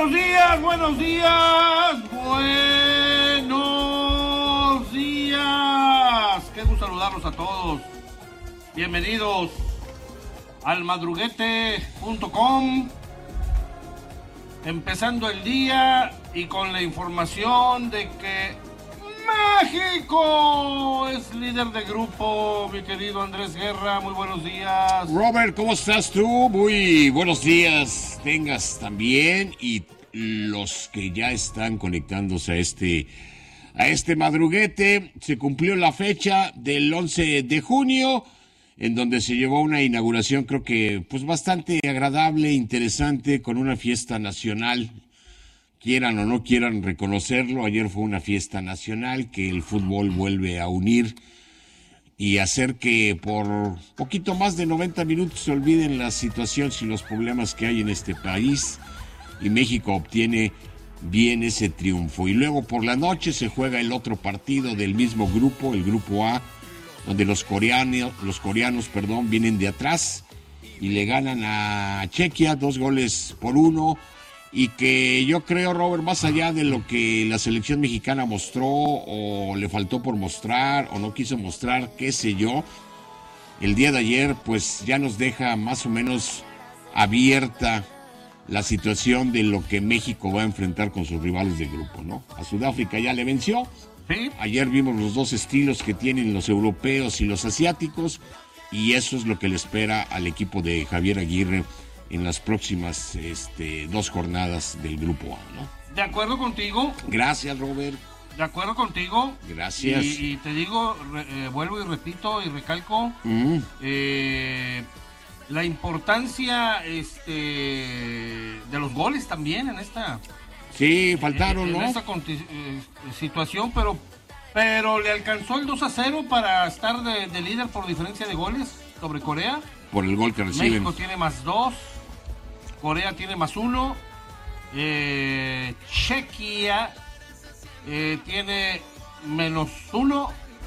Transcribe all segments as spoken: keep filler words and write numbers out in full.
Buenos días, buenos días, buenos días. Qué gusto saludarlos a todos. Bienvenidos al madruguete punto com. Empezando el día y con la información de que México es líder de grupo, mi querido Andrés Guerra. Muy buenos días. Robert, ¿cómo estás tú? Muy buenos días tengas también, y los que ya están conectándose a este a este madruguete. Se cumplió la fecha del once de junio, en donde se llevó una inauguración, creo que pues bastante agradable, interesante, con una fiesta nacional. Quieran o no quieran reconocerlo, ayer fue una fiesta nacional que el fútbol vuelve a unir y hacer que por poquito más de noventa minutos se olviden las situaciones y los problemas que hay en este país, y México obtiene bien ese triunfo. Y luego por la noche se juega el otro partido del mismo grupo, el grupo A, donde los coreanos, los coreanos, perdón, vienen de atrás y le ganan a Chequia dos goles por uno. Y que yo creo, Robert, más allá de lo que la selección mexicana mostró o le faltó por mostrar o no quiso mostrar, qué sé yo, el día de ayer pues ya nos deja más o menos abierta la situación de lo que México va a enfrentar con sus rivales de grupo, ¿no? A Sudáfrica ya le venció. ¿Sí? Ayer vimos los dos estilos que tienen los europeos y los asiáticos, y eso es lo que le espera al equipo de Javier Aguirre en las próximas este, dos jornadas del Grupo A, ¿no? De acuerdo contigo. Gracias, Robert. De acuerdo contigo. Gracias. Y, y te digo, re, eh, vuelvo y repito y recalco, Mm. eh, la importancia este, de los goles también en esta... Sí, faltaron, en, en ¿no? esta conti- eh, situación, pero, pero le alcanzó el dos a cero para estar de, de líder por diferencia de goles sobre Corea. Por el gol que reciben. México tiene más dos, Corea tiene más uno, eh, Chequia eh, tiene menos uno,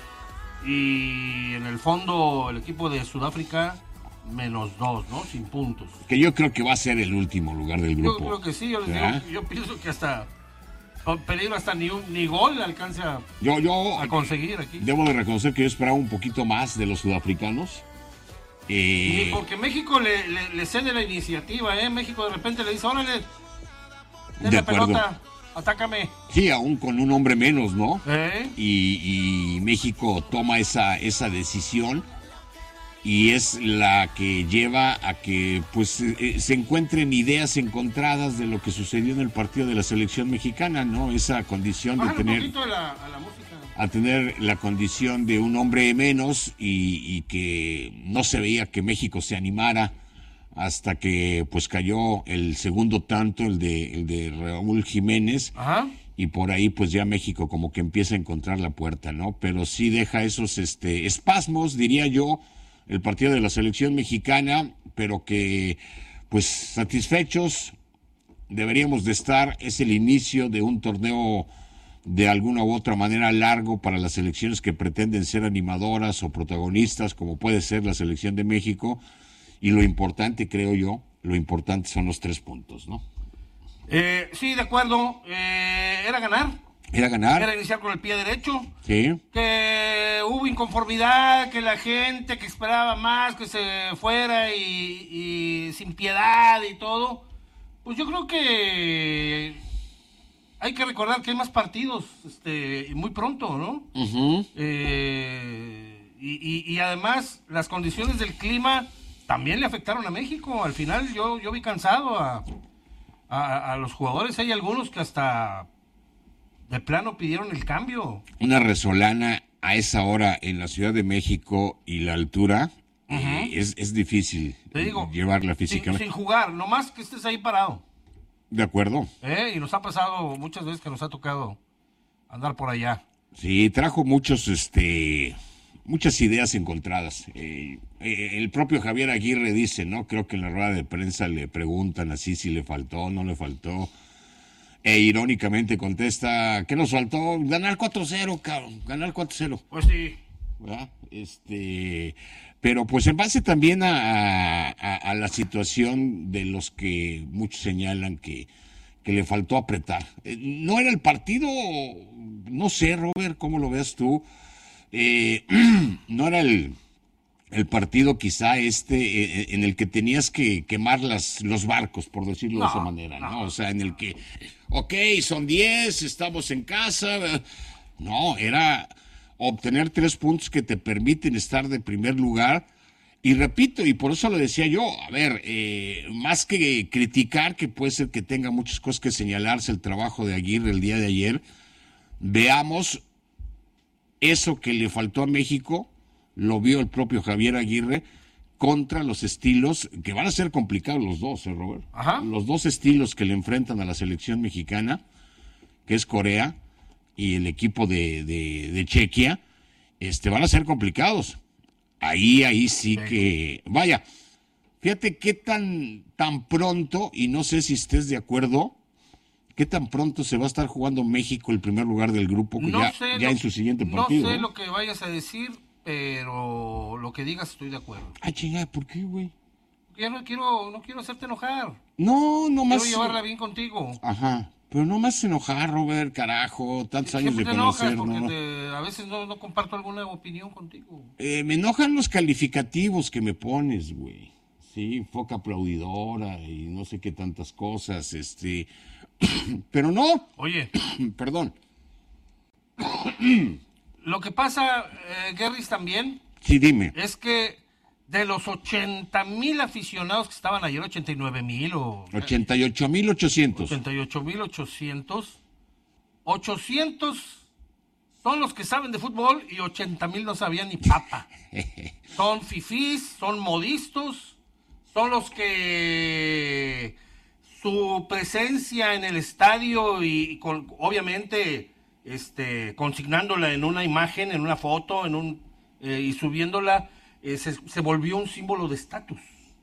y en el fondo el equipo de Sudáfrica menos dos, ¿no? Sin puntos. Que yo creo que va a ser el último lugar del Yo grupo. creo que sí, yo, les digo, ¿verdad? yo pienso que hasta con peligro hasta ni, un, ni gol alcanza Yo, yo a conseguir aquí. debo de reconocer que yo esperaba un poquito más de los sudafricanos. Eh, Y porque México le, le, le cede la iniciativa, ¿eh? México de repente le dice, órale, ten De la acuerdo. pelota, atácame. Sí, aún con un hombre menos, ¿no? ¿Eh? Y, y México toma esa, esa decisión, y es la que lleva a que pues eh, se encuentren ideas encontradas de lo que sucedió en el partido de la selección mexicana, ¿no? Esa condición de Bájale un tener... poquito a la, a la música. a tener la condición de un hombre menos, y, y que no se veía que México se animara hasta que pues cayó el segundo tanto, el de, el de Raúl Jiménez. Ajá. Y por ahí pues ya México como que empieza a encontrar la puerta, ¿no? Pero sí deja esos este espasmos, diría yo, el partido de la selección mexicana, pero que pues satisfechos deberíamos de estar. Es el inicio de un torneo de alguna u otra manera largo para las selecciones que pretenden ser animadoras o protagonistas, como puede ser la selección de México, y lo importante, creo yo, lo importante son los tres puntos, ¿no? Eh, sí, de acuerdo. Eh, era ganar. Era ganar. Era iniciar con el pie derecho. Sí. Que hubo inconformidad, que la gente que esperaba más, que se fuera y, y sin piedad y todo. Pues yo creo que hay que recordar que hay más partidos este, muy pronto, ¿no? Uh-huh. Eh, y, y, y además las condiciones del clima también le afectaron a México. Al final yo, yo vi cansado a, a, a los jugadores. Hay algunos que hasta de plano pidieron el cambio. Una resolana a esa hora en la Ciudad de México y la altura, uh-huh. eh, es, es difícil Te digo, llevarla físicamente. Sin, sin jugar, nomás que estés ahí parado. De acuerdo. ¿Eh? Y nos ha pasado muchas veces que nos ha tocado andar por allá. Sí, trajo muchos, este, muchas ideas encontradas. Eh, eh, el propio Javier Aguirre dice, ¿no? Creo que en la rueda de prensa le preguntan así si le faltó, no le faltó. E irónicamente contesta, ¿qué nos faltó? Ganar cuatro cero, cabrón, ganar cuatro cero. Pues sí. ¿Verdad? Este, pero pues en base también a, a, a la situación de los que muchos señalan que, que le faltó apretar. Eh, no era el partido, no sé, Robert, cómo lo veas tú, eh, no era el, el partido quizá este eh, en el que tenías que quemar las, los barcos, por decirlo No, de esa manera, ¿no? no. O sea, en el que, ok, son diez, estamos en casa. No, era obtener tres puntos que te permiten estar de primer lugar. Y repito, y por eso lo decía yo, a ver, eh, más que criticar, que puede ser que tenga muchas cosas que señalarse el trabajo de Aguirre el día de ayer, veamos eso que le faltó a México, lo vio el propio Javier Aguirre, contra los estilos, que van a ser complicados los dos, ¿eh, Robert? Ajá. Los dos estilos que le enfrentan a la selección mexicana, que es Corea, y el equipo de, de, de Chequia, este, van a ser complicados. Ahí, ahí sí, sí que... Vaya, fíjate qué tan, tan pronto, y no sé si estés de acuerdo, qué tan pronto se va a estar jugando México el primer lugar del grupo, No ya, sé ya lo- en su siguiente partido. No sé ¿no? lo que vayas a decir, pero lo que digas estoy de acuerdo. Ah, chingada, ¿por qué, güey? Ya no quiero, no quiero hacerte enojar. No, no más... Quiero llevarla bien contigo. Ajá, pero no más enojar, Robert, carajo, tantos años Siempre de te enojas conocer, porque ¿no? te- a veces no, no comparto alguna opinión contigo. Eh, me enojan los calificativos que me pones, güey. Sí, foca aplaudidora y no sé qué tantas cosas, este... Pero no, Oye, perdón. lo que pasa, eh, Guerris, también, Sí, dime. es que de los ochenta mil aficionados que estaban ayer, ochenta y nueve mil o ochenta y ocho mil ochocientos. ochenta y ocho mil ochocientos, ochocientos son los que saben de fútbol y ochenta mil no sabían ni papa. Son fifís, son modistos, son los que su presencia en el estadio y con, obviamente este, consignándola en una imagen, en una foto, en un eh, y subiéndola, eh, se, se volvió un símbolo de estatus.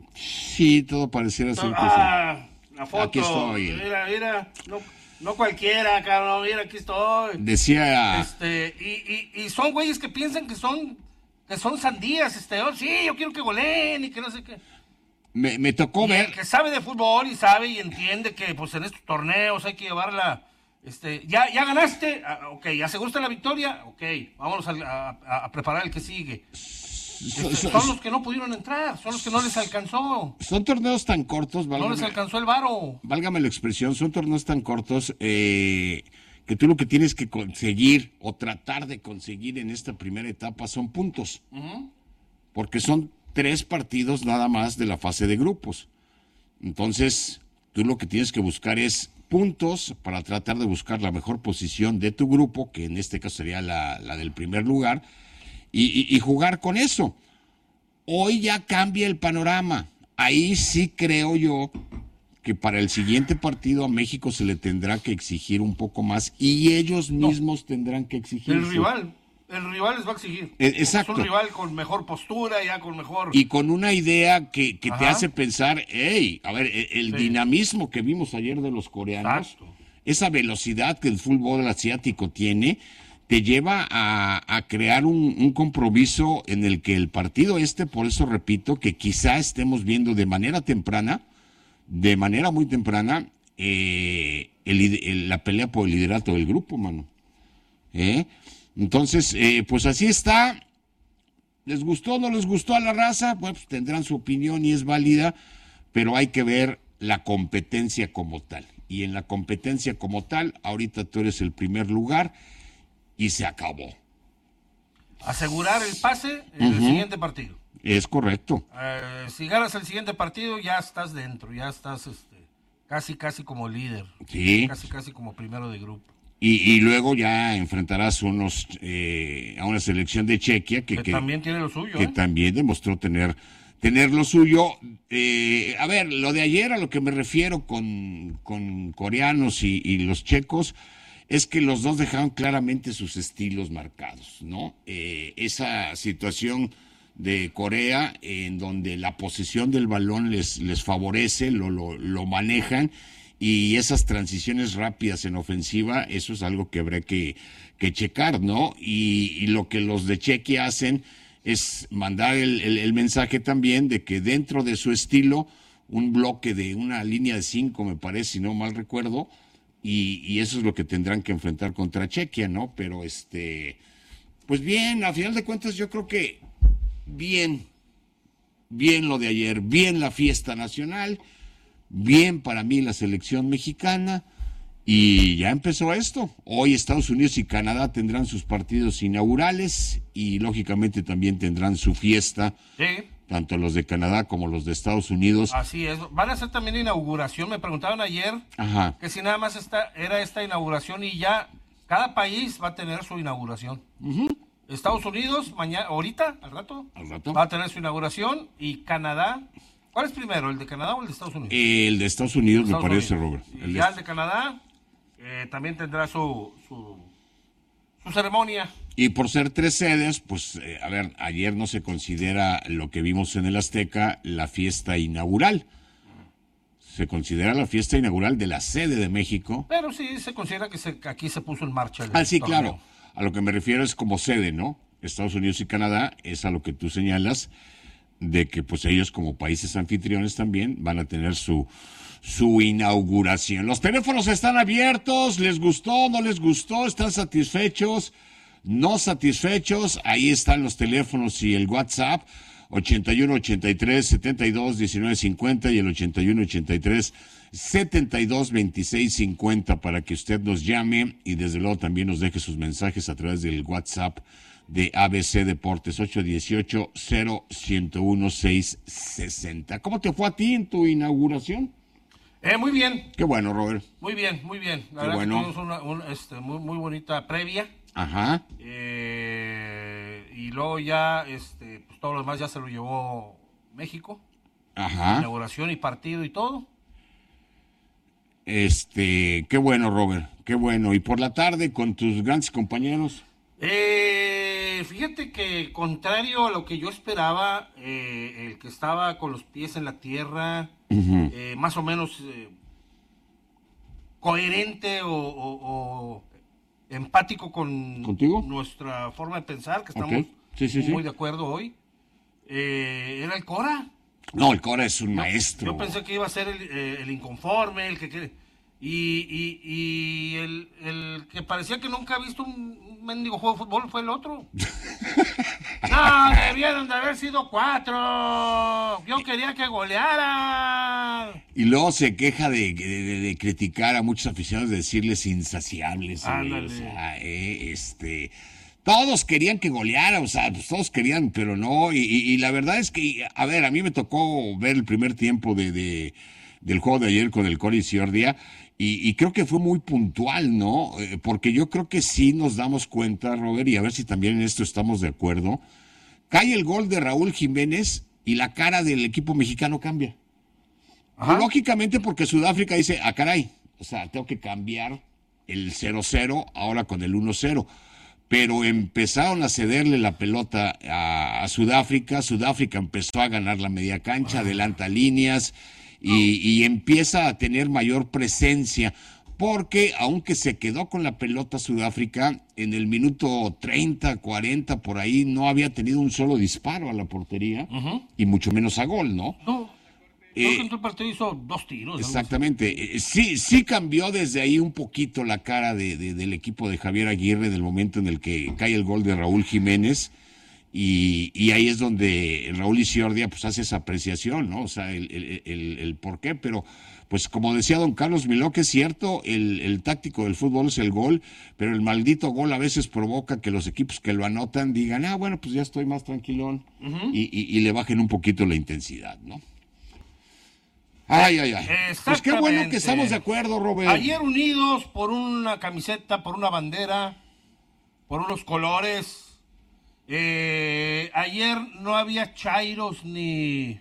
Sí, todo pareciera ser que sí. Ah, la foto, Aquí estoy. mira, mira, no, no cualquiera, cabrón, mira, aquí estoy. Decía, Este, y, y, y son güeyes que piensan que son, que son sandías, este, oh, sí, yo quiero que goleen y que no sé qué. me, me tocó Y ver, el que sabe de fútbol y sabe y entiende que pues en estos torneos hay que llevarla, este, ya, ya ganaste, ah, ok, ya aseguraste la victoria, ok, vámonos a, a- a preparar el que sigue. so- Este, so- son los que no pudieron entrar, son los que no les alcanzó, son torneos tan cortos, no les válgame, alcanzó el varo. válgame la expresión, son torneos tan cortos eh, que tú lo que tienes que conseguir o tratar de conseguir en esta primera etapa son puntos. Porque son tres partidos nada más de la fase de grupos. Entonces, tú lo que tienes que buscar es puntos para tratar de buscar la mejor posición de tu grupo, que en este caso sería la, la del primer lugar, y, y- y jugar con eso. Hoy ya cambia el panorama. Ahí sí creo yo que para el siguiente partido a México se le tendrá que exigir un poco más y ellos mismos tendrán que exigir. El rival, el rival les va a exigir. Eh, exacto. Es un rival con mejor postura, ya con mejor... Y con una idea que, que te Ajá. hace pensar, hey, a ver, e- el Sí. dinamismo que vimos ayer de los coreanos, Exacto. esa velocidad que el fútbol asiático tiene, te lleva a, a crear un, un compromiso en el que el partido este, por eso repito, que quizá estemos viendo de manera temprana, de manera muy temprana, eh, el ide- el- la pelea por el liderato del grupo, mano. ¿Eh? Entonces, eh, pues así está. ¿Les gustó o no les gustó a la raza? Bueno, pues tendrán su opinión y es válida, pero hay que ver la competencia como tal. Y en la competencia como tal, ahorita tú eres el primer lugar y se acabó. Asegurar el pase en el siguiente partido. Es correcto. Eh, si ganas el siguiente partido, ya estás dentro, ya estás este, casi, casi como líder. Sí. Casi, casi como primero de grupo. Y, y luego ya enfrentarás unos eh, a una selección de Chequia que, Que, que- también tiene lo suyo, que ¿eh? también demostró tener, tener lo suyo. Eh, a ver, lo de ayer a lo que me refiero con, con coreanos y, y los checos es que los dos dejaron claramente sus estilos marcados, ¿no? Eh, esa situación de Corea en donde la posesión del balón les, les favorece, lo, lo, lo manejan y esas transiciones rápidas en ofensiva, eso es algo que habrá que, que checar, ¿no? Y, y lo que los de Chequia hacen es mandar el, el, el mensaje también de que dentro de su estilo un bloque de una línea de cinco, me parece, si no mal recuerdo, y, y eso es lo que tendrán que enfrentar contra Chequia, ¿no? Pero este, pues bien, a final de cuentas yo creo que bien, bien lo de ayer, bien la fiesta nacional, bien para mí la selección mexicana, y ya empezó esto. Hoy Estados Unidos y Canadá tendrán sus partidos inaugurales y lógicamente también tendrán su fiesta. Sí. Tanto los de Canadá como los de Estados Unidos. Así es. Van a hacer también inauguración. Me preguntaban ayer Ajá. que si nada más esta, era esta inauguración y ya cada país va a tener su inauguración. Uh-huh. Estados Unidos, mañana, ahorita, al rato, al rato, va a tener su inauguración. Y Canadá, ¿cuál es primero, el de Canadá o el de Estados Unidos? El de Estados Unidos, Estados me parece, Unidos. Robert. Y el ya de... el de Canadá eh, también tendrá su, su, su ceremonia. Y por ser tres sedes, pues, eh, a ver, ayer no se considera lo que vimos en el Azteca la fiesta inaugural. Se considera la fiesta inaugural de la sede de México. Pero sí se considera que, se, que aquí se puso en marcha el Ah, sí, torneo. claro. A lo que me refiero es como sede, ¿no? Estados Unidos y Canadá, es a lo que tú señalas, de que pues ellos como países anfitriones también van a tener su, su inauguración. Los teléfonos están abiertos, ¿les gustó, no les gustó? ¿Están satisfechos? No satisfechos, ahí están los teléfonos y el WhatsApp, ochenta y uno ochenta y tres setenta y dos diecinueve cincuenta y el ochenta y uno ochenta y tres setenta y dos veintiséis cincuenta para que usted nos llame y desde luego también nos deje sus mensajes a través del WhatsApp de A B C Deportes ocho uno ocho cero uno cero uno seis seis cero. ¿Cómo te fue a ti en tu inauguración? Eh, muy bien. Qué bueno, Robert. Muy bien, muy bien. La Qué verdad bueno. que tuvimos una, una, este, muy, muy bonita previa. Ajá. Eh, y luego ya, este, pues todo lo demás ya se lo llevó México. Ajá. Inauguración y partido y todo. Este, qué bueno, Robert, qué bueno. ¿Y por la tarde con tus grandes compañeros? Eh, fíjate que contrario a lo que yo esperaba, eh, el que estaba con los pies en la tierra, Uh-huh. eh, más o menos eh, coherente o, o, o empático con ¿Contigo? nuestra forma de pensar, que estamos Okay. Sí, sí, muy sí. de acuerdo hoy, eh, era el Cora. No, el Cora es un maestro. Yo pensé que iba a ser el, eh, el inconforme, el que quiere. Y, y, y el, el que parecía que nunca ha visto un mendigo juego de fútbol fue el otro. No, debieron de haber sido cuatro. Yo quería que golearan. Y luego se queja de, de, de criticar a muchos aficionados, de decirles insaciables. güey, o sea, eh, este... Todos querían que goleara, o sea, pues todos querían, pero no. Y, y, y la verdad es que, a ver, a mí me tocó ver el primer tiempo de, de del juego de ayer con el Cora y Ciordia, y, y creo que fue muy puntual, ¿no? Eh, porque yo creo que sí nos damos cuenta, Robert, y a ver si también en esto estamos de acuerdo. Cae el gol de Raúl Jiménez y la cara del equipo mexicano cambia. Ajá. Lógicamente porque Sudáfrica dice, ah, caray, o sea, tengo que cambiar el cero cero ahora con el uno cero. Pero empezaron a cederle la pelota a, a Sudáfrica, Sudáfrica empezó a ganar la media cancha, adelanta líneas y, y empieza a tener mayor presencia, porque aunque se quedó con la pelota Sudáfrica, en el minuto treinta, cuarenta, por ahí, no había tenido un solo disparo a la portería, uh-huh. y mucho menos a gol, ¿no? No. Creo eh, que en todo el partido hizo dos tiros. Exactamente. Sí, sí cambió desde ahí un poquito la cara de, de, del equipo de Javier Aguirre del momento en el que cae el gol de Raúl Jiménez. Y, y ahí es donde Raúl Iciordia pues hace esa apreciación, ¿no? O sea, el, el, el, el por qué, pero pues como decía don Carlos Miló, que es cierto, el, el táctico del fútbol es el gol, pero el maldito gol a veces provoca que los equipos que lo anotan digan, ah, bueno, pues ya estoy más tranquilón, uh-huh. y, y, y le bajen un poquito la intensidad, ¿no? Ay, ay, ay. Pues qué bueno que estamos de acuerdo, Robert. Ayer unidos por una camiseta, por una bandera, por unos colores. Eh, ayer no había chairos ni...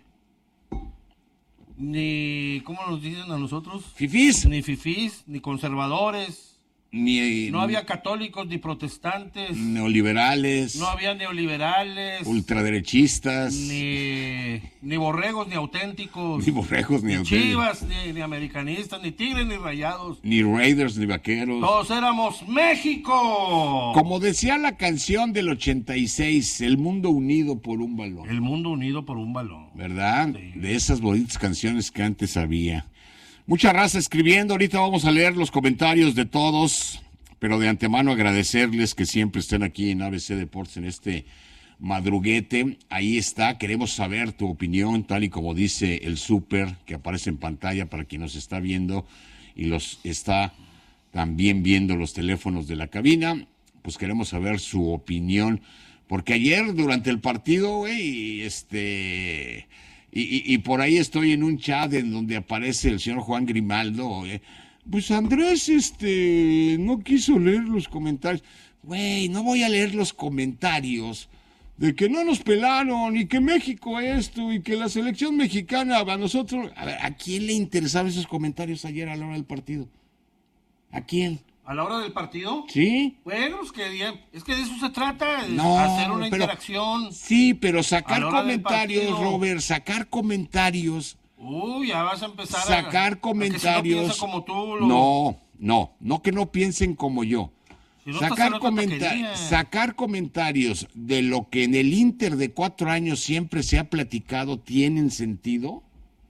Ni... ¿Cómo nos dicen a nosotros? Fifís. Ni fifís, ni conservadores. Ni, no había católicos ni protestantes. Neoliberales. No había neoliberales. Ultraderechistas. Ni, ni borregos ni auténticos. Ni borregos ni, ni auténticos. Chivas, ni, ni americanistas, ni tigres, ni rayados. Ni Raiders, ni vaqueros. Todos éramos México. Como decía la canción del ochenta y seis, el mundo unido por un balón. El mundo unido por un balón. ¿Verdad? Sí. De esas bonitas canciones que antes había. Mucha raza escribiendo, ahorita vamos a leer los comentarios de todos, pero de antemano agradecerles que siempre estén aquí en A B C Deportes en este madruguete. Ahí está, queremos saber tu opinión, tal y como dice el súper que aparece en pantalla para quien nos está viendo y los está también viendo los teléfonos de la cabina. Pues queremos saber su opinión, porque ayer durante el partido, güey, este... Y, y, y por ahí estoy en un chat en donde aparece el señor Juan Grimaldo. Eh. Pues Andrés, este, no quiso leer los comentarios. Güey, no voy a leer los comentarios de que no nos pelaron y que México esto y que la selección mexicana a nosotros. A ver, ¿a quién le interesaban esos comentarios ayer a la hora del partido? ¿A quién? ¿A la hora del partido? Sí. Bueno, es que, es que de eso se trata, de no, hacer una pero, interacción. Sí, pero sacar comentarios, Robert, sacar comentarios. Uy, ya vas a empezar sacar a... comentarios. ¿A que si no como tú? Lo... No, no, no que no piensen como yo. Si no sacar, comenta sacar comentarios de lo que en el Inter de cuatro años siempre se ha platicado, ¿tienen sentido?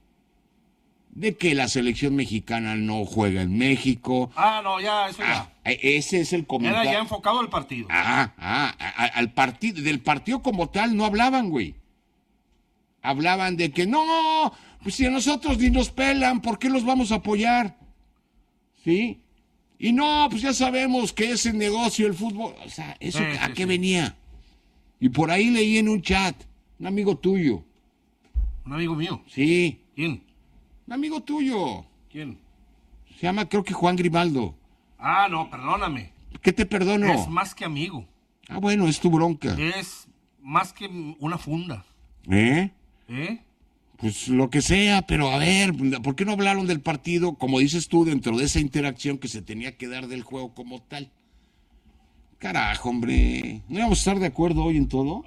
De que la selección mexicana no juega en México. Ah, no, ya, eso ah, ya. Ese es el comentario. Era ya enfocado al partido. Ah, ah, a, al partido, del partido como tal no hablaban, güey. Hablaban de que no, pues si a nosotros ni nos pelan, ¿por qué los vamos a apoyar? ¿Sí? Y no, pues ya sabemos que es el negocio, el fútbol. O sea, ¿eso sí, a sí, qué sí. venía? Y por ahí leí en un chat, un amigo tuyo. ¿Un amigo mío? Sí. ¿Quién? Un amigo tuyo. ¿Quién? Se llama, creo que Juan Grimaldo. Ah, no, perdóname. ¿Qué te perdono? Es más que amigo. Ah, bueno, es tu bronca. Es más que una funda. ¿Eh? ¿Eh? Pues lo que sea, pero a ver, ¿por qué no hablaron del partido, como dices tú, dentro de esa interacción que se tenía que dar del juego como tal? Carajo, hombre. ¿No íbamos a estar de acuerdo hoy en todo?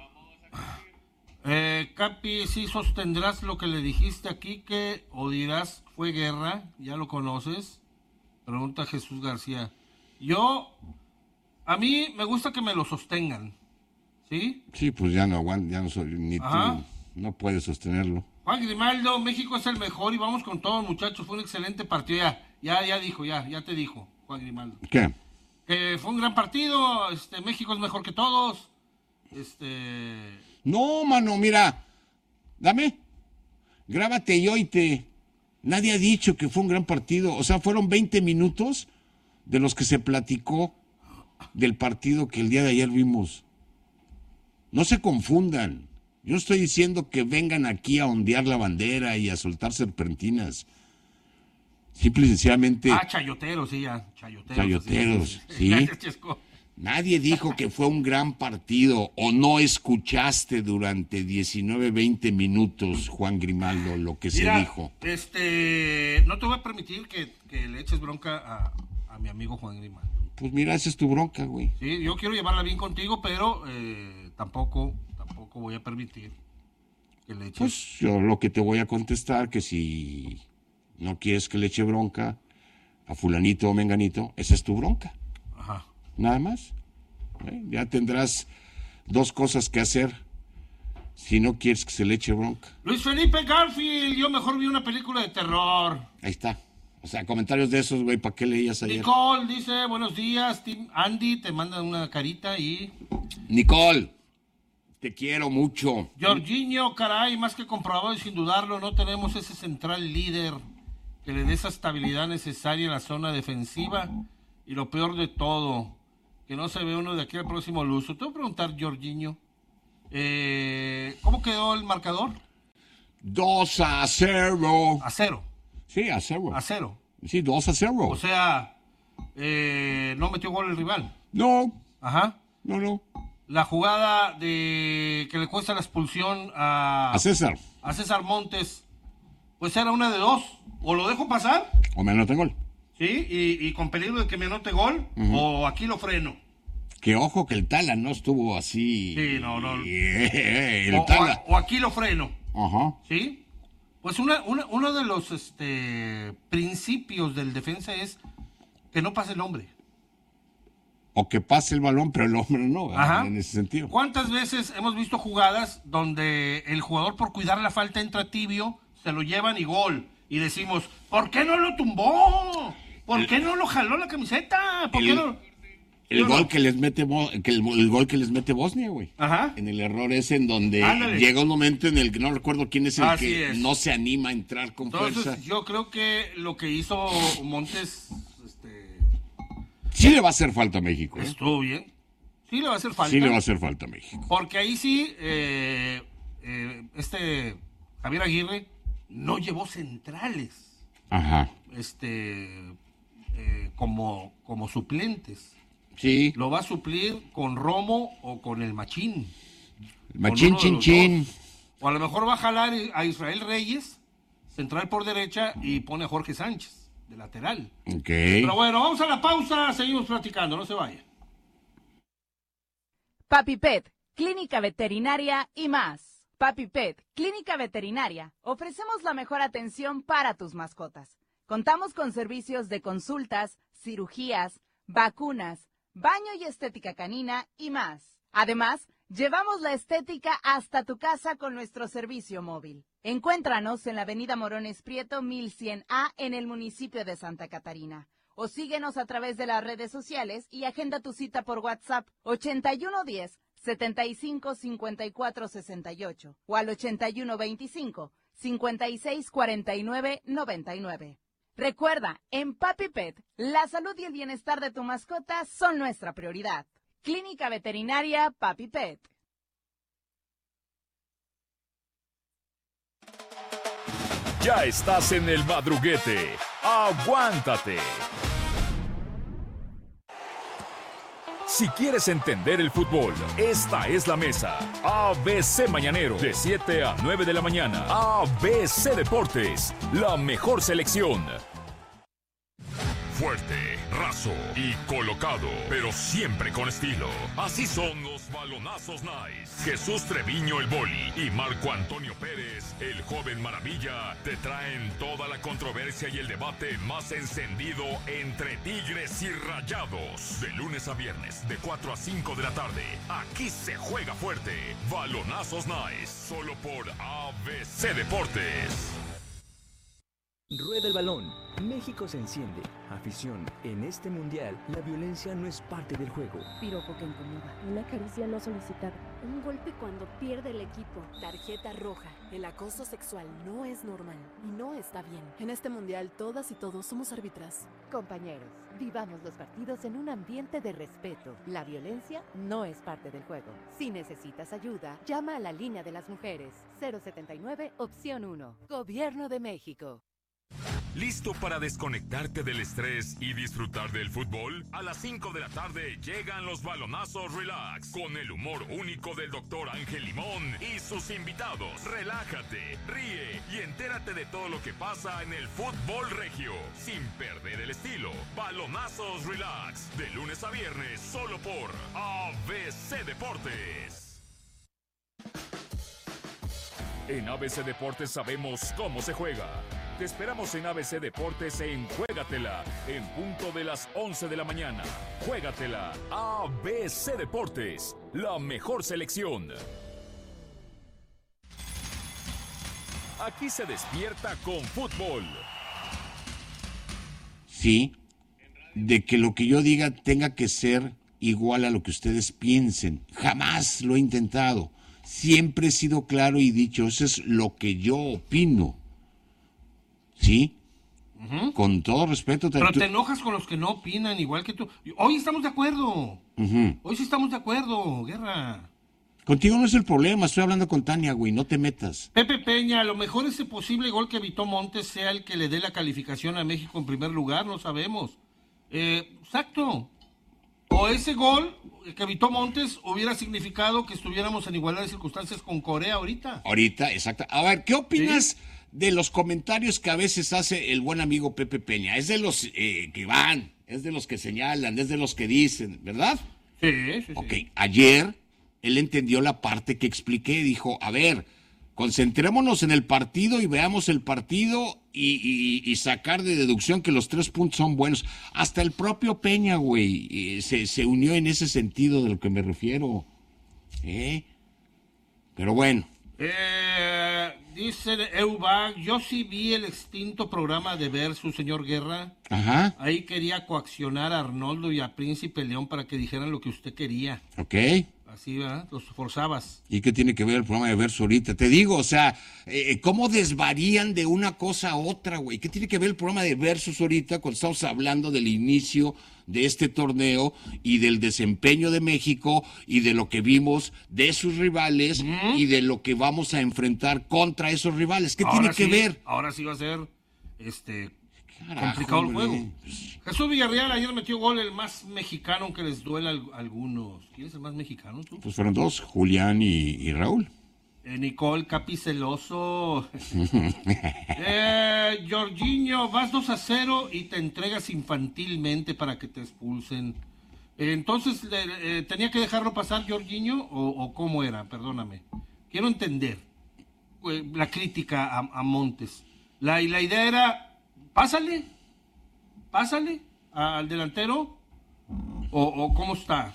Eh, Capi, ¿sí sostendrás lo que le dijiste aquí que o dirás fue guerra? ¿Ya lo conoces? Pregunta Jesús García. Yo, a mí me gusta que me lo sostengan, ¿sí? Sí, pues ya no aguanto, ya no soy, ni Ajá. tú, no puedes sostenerlo. Juan Grimaldo, México es el mejor y vamos con todo, muchachos, fue un excelente partido, ya, ya, ya dijo, ya, ya te dijo, Juan Grimaldo. ¿Qué? Que fue un gran partido, este, México es mejor que todos, este... No, mano, mira, dame, grábate y oíte. Nadie ha dicho que fue un gran partido. O sea, fueron veinte minutos de los que se platicó del partido que el día de ayer vimos. No se confundan. Yo no estoy diciendo que vengan aquí a ondear la bandera y a soltar serpentinas. Simple y sencillamente... Ah, chayoteros, sí, ya. Chayoteros. Chayoteros, sí. Gracias, Chesco. Nadie dijo que fue un gran partido o no escuchaste durante diecinueve, veinte minutos, Juan Grimaldo, lo que Mira, se dijo. Este, no te voy a permitir que, que le eches bronca a, a mi amigo Juan Grimaldo. Pues mira, esa es tu bronca, güey. Sí, yo quiero llevarla bien contigo, pero eh, tampoco, tampoco voy a permitir que le eches... Pues yo lo que te voy a contestar, que si no quieres que le eche bronca a fulanito o menganito, esa es tu bronca. Ajá. Nada más. ¿Eh? Ya tendrás dos cosas que hacer si no quieres que se le eche bronca. Luis Felipe Garfield, yo mejor vi una película de terror. Ahí está. O sea, comentarios de esos, güey, ¿para qué leías ayer? Nicole dice, buenos días, Tim Andy, te manda una carita y... Nicole, te quiero mucho. Jorginho, caray, más que comprobado y sin dudarlo, no tenemos ese central líder que le dé esa estabilidad necesaria en la zona defensiva. Y lo peor de todo, que no se ve uno de aquí al próximo luso. Te voy a preguntar, Jorginho, eh, ¿cómo quedó el marcador? dos a cero. A cero. Sí, a cero. A cero. Sí, dos a cero. O sea, eh, no metió gol el rival. No. Ajá. No, no. La jugada de que le cuesta la expulsión a... A César. A César Montes, pues era una de dos. O lo dejo pasar. O me anotan gol. ¿sí? Y, y con peligro de que me anote gol, uh-huh. o aquí lo freno. Que ojo que el Tala no estuvo así. Sí, no, no. El o, Tala. O, o aquí lo freno. Ajá. ¿Sí? Pues una, una, uno de los este, principios del defensa es que no pase el hombre. O que pase el balón, pero el hombre no, Ajá. En ese sentido. ¿Cuántas veces hemos visto jugadas donde el jugador por cuidar la falta entra tibio, se lo llevan y gol? Y decimos, ¿por qué no lo tumbó? ¿Por el, qué no lo jaló la camiseta? ¿Por el, qué no...? El gol no? que les mete que el, el gol que les mete Bosnia, güey. Ajá. En el error ese en donde Ándale. llega un momento en el que no recuerdo quién es el Así que es. no se anima a entrar con Entonces, fuerza. Yo creo que lo que hizo Montes este... sí le va a hacer falta a México. ¿eh? Estuvo bien. Sí le va a hacer falta. Sí le va a hacer falta a México. Porque ahí sí eh, eh, este Javier Aguirre no llevó centrales. Ajá. Este eh, como como suplentes. Sí. Lo va a suplir con Romo o con el Machín. El Machín, chin, chin. O a lo mejor va a jalar a Israel Reyes, central por derecha, y pone a Jorge Sánchez, de lateral. Ok. Pero bueno, vamos a la pausa, seguimos platicando, no se vaya. Papi Pet, Clínica Veterinaria y más. Papi Pet, Clínica Veterinaria. Ofrecemos la mejor atención para tus mascotas. Contamos con servicios de consultas, cirugías, vacunas, baño y estética canina y más. Además, llevamos la estética hasta tu casa con nuestro servicio móvil. Encuéntranos en la avenida Morones Prieto mil cien A en el municipio de Santa Catarina. O síguenos a través de las redes sociales y agenda tu cita por WhatsApp ochenta y uno diez, setenta y cinco, cincuenta y cuatro sesenta y ocho o al ochenta y uno veinticinco, cincuenta y seis cuarenta y nueve noventa y nueve. Recuerda, en Papi Pet, la salud y el bienestar de tu mascota son nuestra prioridad. Clínica Veterinaria Papi Pet. Ya estás en el madruguete. ¡Aguántate! Si quieres entender el fútbol, esta es la mesa. A B C Mañanero, de siete a nueve de la mañana. A B C Deportes, la mejor selección. Fuerte, raso y colocado, pero siempre con estilo. Así son los balonazos nice. Jesús Treviño el Boli y Marco Antonio Pérez, el joven maravilla, te traen toda la controversia y el debate más encendido entre Tigres y Rayados. De lunes a viernes, de cuatro a cinco de la tarde. Aquí se juega fuerte. Balonazos nice, solo por A B C Deportes. Rueda el balón. México se enciende. Afición, en este mundial, la violencia no es parte del juego. Piropo que incomoda. Una caricia no solicitada. Un golpe cuando pierde el equipo. Tarjeta roja. El acoso sexual no es normal y no está bien. En este mundial, todas y todos somos árbitras. Compañeros, vivamos los partidos en un ambiente de respeto. La violencia no es parte del juego. Si necesitas ayuda, llama a la línea de las mujeres. cero setenta y nueve, opción uno. Gobierno de México. ¿Listo para desconectarte del estrés y disfrutar del fútbol? A las cinco de la tarde llegan los balonazos relax con el humor único del doctor Ángel Limón y sus invitados. Relájate, ríe y entérate de todo lo que pasa en el fútbol regio sin perder el estilo. Balonazos relax de lunes a viernes solo por A B C Deportes. En A B C Deportes sabemos cómo se juega. Te esperamos en A B C Deportes en Juégatela, en punto de las once de la mañana. Juégatela, A B C Deportes, la mejor selección. Aquí se despierta con fútbol. Sí, de que lo que yo diga tenga que ser igual a lo que ustedes piensen. Jamás lo he intentado. Siempre he sido claro y dicho, eso es lo que yo opino. ¿Sí? Uh-huh. Con todo respeto. Pero te enojas con los que no opinan igual que tú. Hoy estamos de acuerdo. Uh-huh. Hoy sí estamos de acuerdo, Guerra. Contigo no es el problema, estoy hablando con Tania, güey, no te metas. Pepe Peña, a lo mejor ese posible gol que evitó Montes sea el que le dé la calificación a México en primer lugar, no sabemos. Eh, exacto. O ese gol que evitó Montes hubiera significado que estuviéramos en igualdad de circunstancias con Corea ahorita. Ahorita, exacto. A ver, ¿qué opinas? ¿Sí? de los comentarios que a veces hace el buen amigo Pepe Peña. Es de los eh, que van, es de los que señalan, es de los que dicen, ¿verdad? Sí, sí, Ok, sí. ayer él entendió la parte que expliqué. Dijo, a ver, concentrémonos en el partido y veamos el partido y, y, y sacar de deducción que los tres puntos son buenos. Hasta el propio Peña, güey, eh, se, se unió en ese sentido de lo que me refiero. ¿Eh? Pero bueno. Eh, dice Eubag, yo sí vi el extinto programa de Versus, señor Guerra. Ajá. Ahí quería coaccionar a Arnoldo y a Príncipe León para que dijeran lo que usted quería. Ok. Así, ¿verdad? Los forzabas. ¿Y qué tiene que ver el programa de Verso ahorita? Te digo, o sea, eh, ¿cómo desvarían de una cosa a otra, güey? ¿Qué tiene que ver el programa de Versus ahorita cuando estamos hablando del inicio de este torneo y del desempeño de México y de lo que vimos de sus rivales ¿Mm? y de lo que vamos a enfrentar contra esos rivales? ¿Qué ahora tiene que sí, ver? Ahora sí va a ser este Carajo, complicado el hombre. juego. Jesús Villarreal ayer metió gol, el más mexicano, aunque les duela a algunos. ¿Quién es el más mexicano, tú? Pues fueron dos, Julián y, y Raúl. Eh, Nicole Capiceloso. eh, Jorginho, vas dos a cero y te entregas infantilmente para que te expulsen. Eh, entonces, eh, ¿tenía que dejarlo pasar Jorginho o, o cómo era? Perdóname. Quiero entender eh, la crítica a, a Montes. La, y la idea era, pásale, pásale a, al delantero o, o cómo está.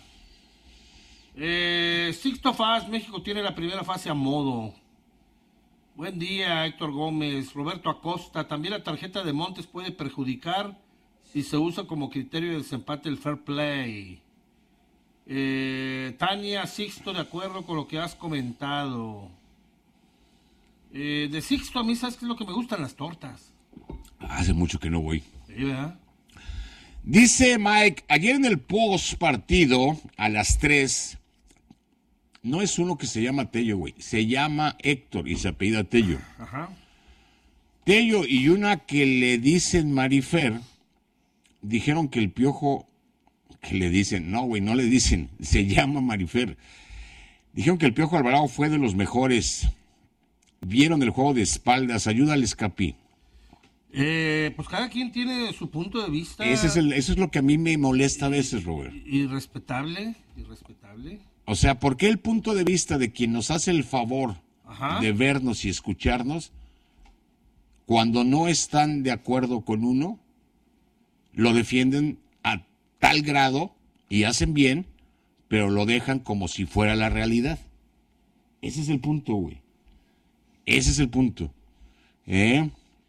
Eh, Sixto Faz, México tiene la primera fase a modo. Buen día, Héctor Gómez. Roberto Acosta, también la tarjeta de Montes puede perjudicar si se usa como criterio de desempate el fair play. Eh, Tania, Sixto, de acuerdo con lo que has comentado. Eh, de Sixto, a mí, ¿sabes qué es lo que me gustan? Las tortas. Hace mucho que no voy. Sí, ¿verdad? Dice Mike, ayer en el post partido, a las tres, no es uno que se llama Tello, güey, se llama Héctor y se apellida Tello. Ajá. Tello y una que le dicen Marifer, dijeron que el Piojo, que le dicen, no, güey, no le dicen, se llama Marifer. Dijeron que el Piojo Alvarado fue de los mejores. Vieron el juego de espaldas, ayúdales, Capi. Eh, pues cada quien tiene su punto de vista. Ese es el, eso es lo que a mí me molesta a veces, Robert. Irrespetable, irrespetable. O sea, ¿por qué el punto de vista de quien nos hace el favor Ajá. de vernos y escucharnos, cuando no están de acuerdo con uno, lo defienden a tal grado y hacen bien, pero lo dejan como si fuera la realidad? Ese es el punto, güey. Ese es el punto. ¿Eh?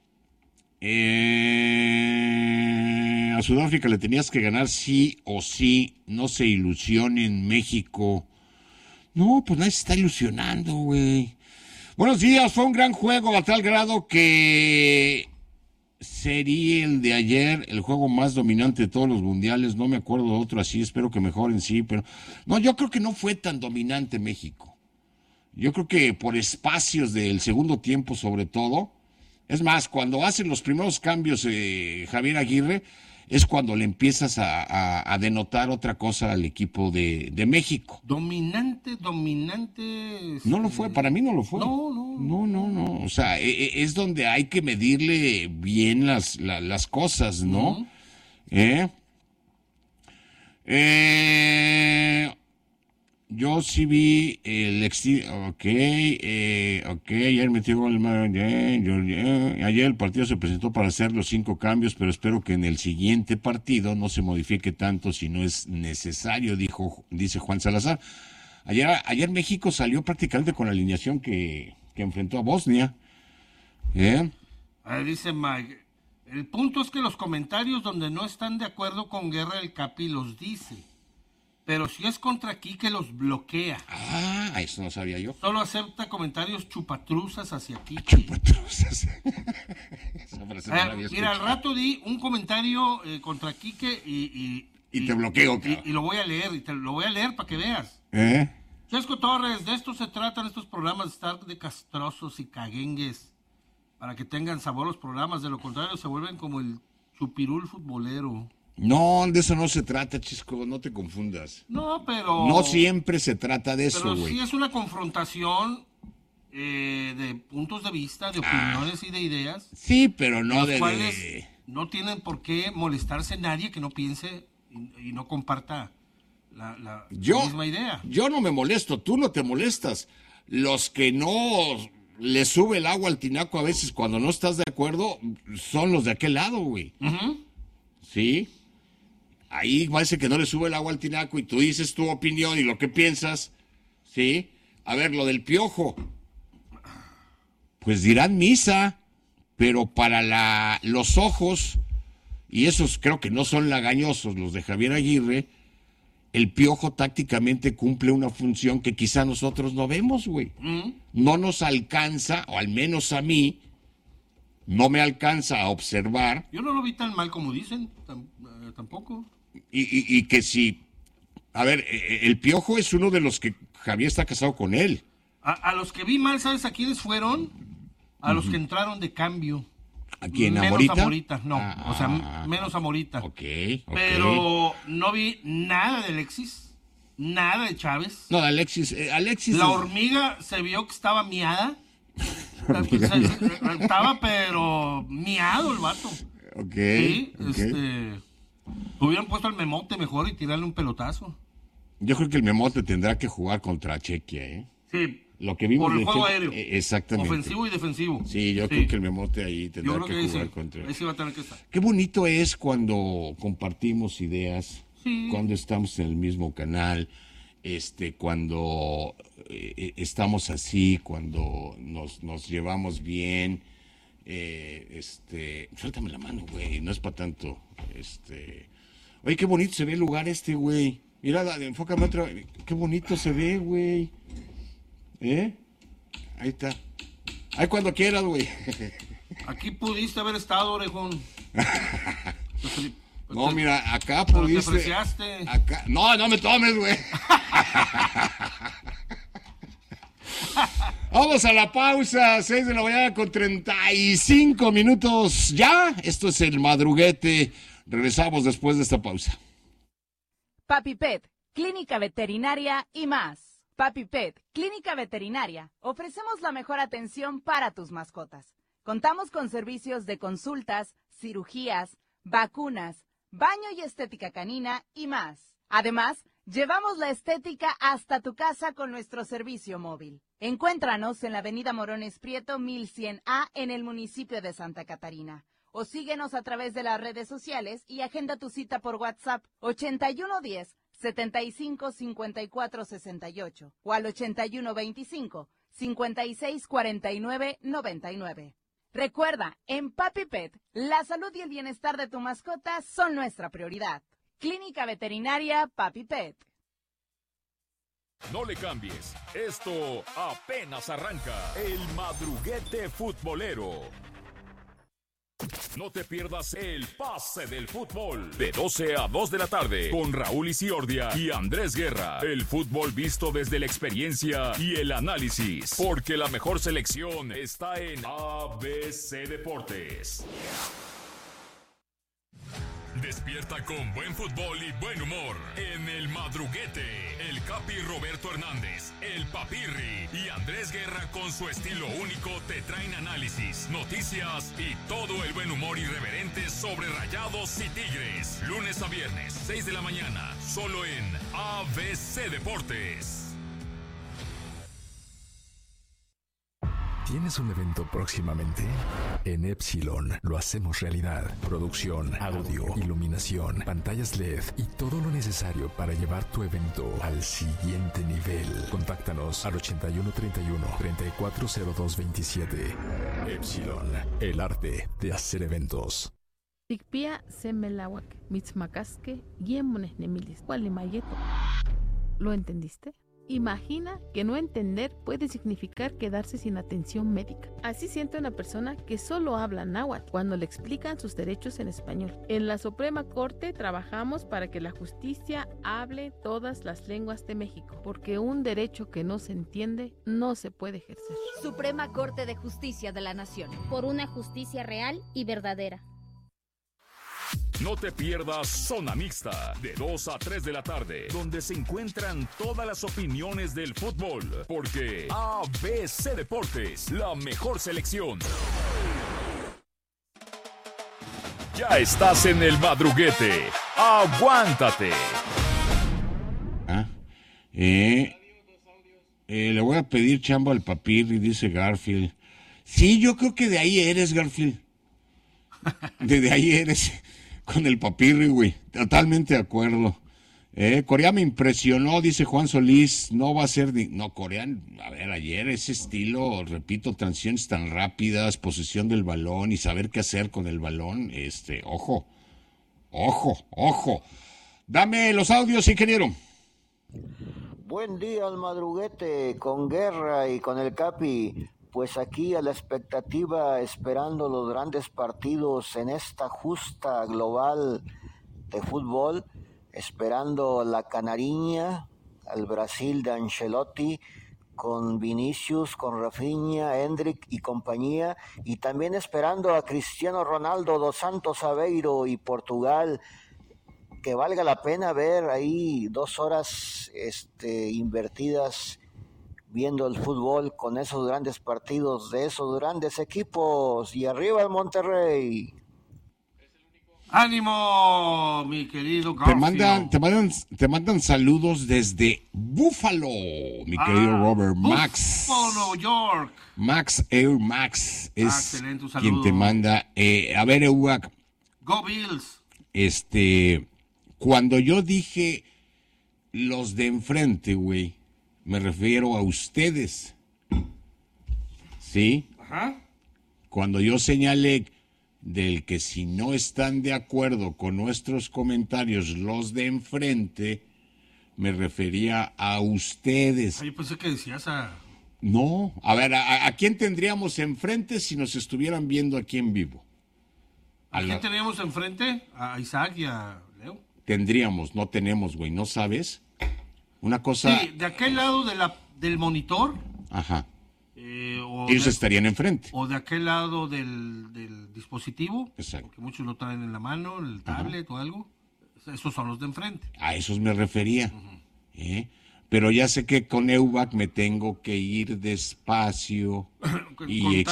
Eh, a Sudáfrica le tenías que ganar sí o sí, no se ilusionen, México. No, pues nadie se está ilusionando, güey. Buenos días, fue un gran juego a tal grado que sería el de ayer el juego más dominante de todos los mundiales. No me acuerdo de otro así, espero que mejoren, sí, pero no, yo creo que no fue tan dominante México. Yo creo que por espacios del segundo tiempo sobre todo. Es más, cuando hacen los primeros cambios eh, Javier Aguirre, es cuando le empiezas a, a, a denotar otra cosa al equipo de, de México. Dominante, dominante. Este... No lo fue, para mí no lo fue. No, no. No, no, no. O sea, e, es donde hay que medirle bien las, la, las cosas, ¿no? Uh-huh. ¿Eh? Eh... Yo sí vi el ex... Ok, eh, ok, ayer metió gol... Eh, ayer el partido se presentó para hacer los cinco cambios, pero espero que en el siguiente partido no se modifique tanto si no es necesario, dijo, dice Juan Salazar. Ayer, ayer México salió prácticamente con la alineación que, que enfrentó a Bosnia. ¿Eh? Ahí dice Mike, el punto es que los comentarios donde no están de acuerdo con Guerra, el Capi los dice. Pero si es contra Quique, los bloquea. Ah, eso no sabía yo. Solo acepta comentarios chupatruzas hacia Quique. Chupatruzas. eh, mira, al rato di un comentario eh, contra Quique y... Y, y, y te bloqueo, y, y lo voy a leer, y te lo voy a leer para que veas. ¿Eh? Chesco Torres, de esto se tratan estos programas, de estar de castrosos y caguengues, para que tengan sabor los programas. De lo contrario, se vuelven como el chupirul futbolero. No, de eso no se trata, Chisco, no te confundas. No, pero... No siempre se trata de eso, güey. Pero sí es una confrontación eh, de puntos de vista, de opiniones ah, y de ideas. Sí, pero no los de... cuales de... no tienen por qué molestarse nadie que no piense y, y no comparta la, la, yo, la misma idea. Yo no me molesto, tú no te molestas. Los que no le sube el agua al tinaco a veces cuando no estás de acuerdo son los de aquel lado, güey. Uh-huh. Sí. Ahí parece que no le sube el agua al tinaco y tú dices tu opinión y lo que piensas. Sí. A ver, lo del Piojo. Pues dirán misa, pero para la, los ojos, y esos creo que no son lagañosos, los de Javier Aguirre, el Piojo tácticamente cumple una función que quizá nosotros no vemos, güey. Uh-huh. No nos alcanza, o al menos a mí, no me alcanza a observar. Yo no lo vi tan mal como dicen, tam, eh, tampoco. Y, y, y que si, a ver, el Piojo es uno de los que Javier está casado con él. A, a los que vi mal, ¿sabes a quiénes fueron? A uh-huh. los que entraron de cambio. ¿A quién? ¿A menos Morita? a Morita, no, ah, o sea, ah, menos a Morita. Ok, ok. Pero no vi nada de Alexis, nada de Chávez. No, de Alexis, eh, Alexis... La hormiga se vio que estaba miada. Estaba, pero miado el vato. Ok, sí, okay. este... Hubieran puesto al Memote mejor y tirarle un pelotazo. Yo creo que el Memote tendrá que jugar contra Chequia, ¿eh? Sí. Lo que vimos por el juego Chequia, aéreo. Eh, exactamente. Ofensivo y defensivo. Sí, yo sí. creo que el Memote ahí tendrá que, que jugar sí. contra. Ahí sí va a tener que estar. Qué bonito es cuando compartimos ideas, sí. cuando estamos en el mismo canal, este, cuando eh, estamos así, cuando nos, nos llevamos bien. Eh, este, suéltame la mano, güey, no es para tanto. Este, oye, qué bonito se ve el lugar este, güey. Mira, enfócame otra. Qué bonito se ve, güey. ¿Eh? Ahí está. Ahí cuando quieras, güey. Aquí pudiste haber estado, orejón. No, mira, acá pero pudiste. Te apreciaste. Acá. No, no me tomes, güey. Vamos a la pausa, seis de la mañana con treinta y cinco minutos ya. Esto es el madruguete. Regresamos después de esta pausa. Papi Pet, Clínica Veterinaria y más. Papi Pet, Clínica Veterinaria. Ofrecemos la mejor atención para tus mascotas. Contamos con servicios de consultas, cirugías, vacunas, baño y estética canina y más. Además, llevamos la estética hasta tu casa con nuestro servicio móvil. Encuéntranos en la avenida Morones Prieto mil cien A en el municipio de Santa Catarina. O síguenos a través de las redes sociales y agenda tu cita por WhatsApp ochenta y uno diez, setenta y cinco, cincuenta y cuatro sesenta y ocho o al ochenta y uno veinticinco, cincuenta y seis cuarenta y nueve noventa y nueve. Recuerda, en Papi Pet, la salud y el bienestar de tu mascota son nuestra prioridad. Clínica Veterinaria Papi Pet. No le cambies, esto apenas arranca. El madruguete futbolero. No te pierdas el pase del fútbol de doce a dos de la tarde con Raúl Isiordia y Andrés Guerra. El fútbol visto desde la experiencia y el análisis, porque la mejor selección está en A B C Deportes. Despierta con buen fútbol y buen humor en el madruguete. El Capi Roberto Hernández, el Papirri y Andrés Guerra con su estilo único te traen análisis, noticias y todo el buen humor irreverente sobre Rayados y Tigres. Lunes a viernes, seis de la mañana, solo en A B C Deportes. ¿Tienes un evento próximamente? En Epsilon lo hacemos realidad. Producción, audio, iluminación, pantallas L E D y todo lo necesario para llevar tu evento al siguiente nivel. Contáctanos al ochenta y uno treinta y uno, treinta y cuatro cero dos veintisiete. Epsilon, el arte de hacer eventos. Tikpia semelawak, mitzmacasque, guiemones nemilis, gualimayeto. ¿Lo entendiste? Imagina que no entender puede significar quedarse sin atención médica. Así siente una persona que solo habla náhuatl cuando le explican sus derechos en español. En la Suprema Corte trabajamos para que la justicia hable todas las lenguas de México, porque un derecho que no se entiende no se puede ejercer. Suprema Corte de Justicia de la Nación. Por una justicia real y verdadera. No te pierdas Zona Mixta, de dos a tres de la tarde, donde se encuentran todas las opiniones del fútbol, porque A B C Deportes, la mejor selección. Ya estás en el madruguete. ¡Aguántate! Ah, eh, eh, le voy a pedir chamba al papirri, dice Garfield. Sí, yo creo que de ahí eres, Garfield. De, de ahí eres con el papirri, güey. Totalmente de acuerdo. Eh, Corea me impresionó, dice Juan Solís. No va a ser ni... No, Corea, a ver, ayer ese estilo, repito, transiciones tan rápidas, posesión del balón y saber qué hacer con el balón. Este, ojo, ojo, ojo. Dame los audios, ingeniero. Buen día al madruguete, con Guerra y con el Capi. Pues aquí a la expectativa, esperando los grandes partidos en esta justa global de fútbol, esperando la Canariña, al Brasil de Ancelotti, con Vinicius, con Rafinha, Endrick y compañía, y también esperando a Cristiano Ronaldo dos Santos Aveiro y Portugal, que valga la pena ver ahí dos horas este, invertidas viendo el fútbol con esos grandes partidos de esos grandes equipos. Y arriba el Monterrey. ¡Ánimo, mi querido Garfield! Te mandan, te mandan, te mandan saludos desde Buffalo, mi ah, querido Robert. Max. Buffalo, New York. Max Air Max es ah, quien te manda. Eh, a ver, Ewac. Go Bills. Este, cuando yo dije los de enfrente, güey, me refiero a ustedes. ¿Sí? Ajá. Cuando yo señalé del que si no están de acuerdo con nuestros comentarios los de enfrente, me refería a ustedes. Ay, yo pensé que decías a... No, a ver, ¿a, a quién tendríamos enfrente si nos estuvieran viendo aquí en vivo? ¿A, ¿A quién la... teníamos enfrente? ¿A Isaac y a Leo? Tendríamos, no tenemos, güey, ¿no sabes? Una cosa... Sí, de aquel lado de la, del monitor. Ajá. Eh, o Ellos de, estarían enfrente. O de aquel lado del, del dispositivo. Exacto. Porque muchos lo traen en la mano, en el tablet Ajá. o algo. Esos son los de enfrente. A esos me refería. Uh-huh. ¿Eh? Pero ya sé que con Ewac me tengo que ir despacio y